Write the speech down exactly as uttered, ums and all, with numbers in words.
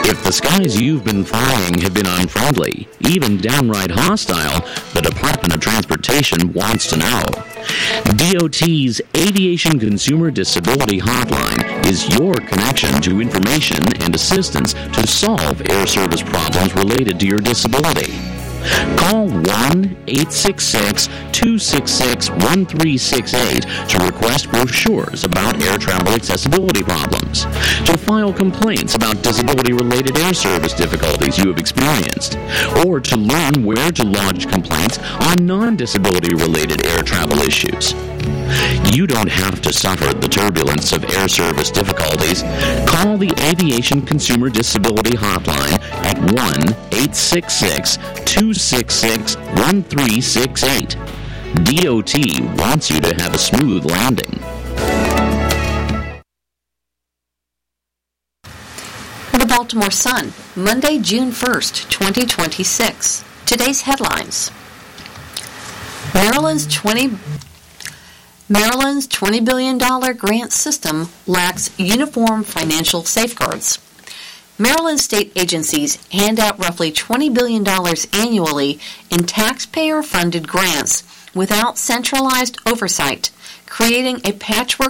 If the skies you've been flying have been unfriendly, even downright hostile, the Department of Transportation wants to know. D O T's Aviation Consumer Disability Hotline is your connection to information and assistance to solve air service problems related to your disability. Call one eight six six, two six six, one three six eight to request brochures about air travel accessibility problems, to file complaints about disability-related air service difficulties you have experienced, or to learn where to lodge complaints on non-disability-related air travel issues. You don't have to suffer the turbulence of air service difficulties. Call the Aviation Consumer Disability Hotline at one eight six six, two six six, one three six eight. D O T wants you to have a smooth landing. The Baltimore Sun, Monday, June first, twenty twenty-six. Today's headlines. Maryland's twenty Maryland's twenty billion dollars grant system lacks uniform financial safeguards. Maryland state agencies hand out roughly twenty billion dollars annually in taxpayer-funded grants without centralized oversight, creating a patchwork